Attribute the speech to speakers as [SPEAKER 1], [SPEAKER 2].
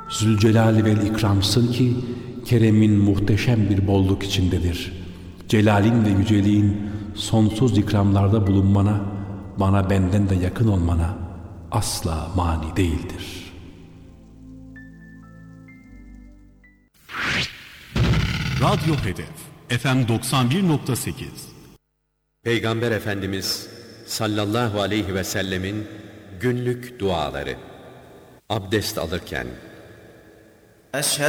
[SPEAKER 1] Zülcelal vel ikramsın ki keremin muhteşem bir bolluk içindedir. Celalin ve yüceliğin sonsuz ikramlarda bulunmana, bana benden de yakın olmana asla mani değildir.
[SPEAKER 2] Radyo Hedef FM 91.8.
[SPEAKER 3] Peygamber Efendimiz sallallahu aleyhi ve sellemin günlük duaları. Abdest alırken: